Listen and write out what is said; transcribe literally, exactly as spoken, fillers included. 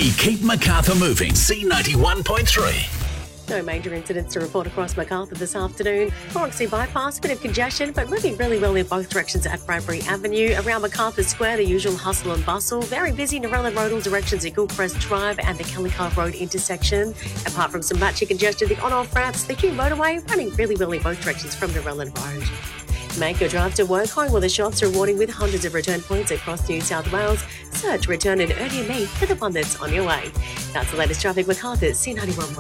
We keep Macarthur moving. C ninety-one point three. No major incidents to report across Macarthur this afternoon. Roxy bypass, a bit of congestion, but moving really well in both directions at Bradbury Avenue. Around Macarthur Square, the usual hustle and bustle. Very busy Narella Road all directions at Gilchrist Drive and the Kellycar Road intersection. Apart from some matchy congestion, the on-off ramps, the Q motorway running really well in both directions from Narella Road. Make your drive to work home with the shops rewarding with hundreds of return points across New South Wales. Search, return and earn your meat for the one that's on your way. That's the latest traffic. Macarthur, C ninety-one.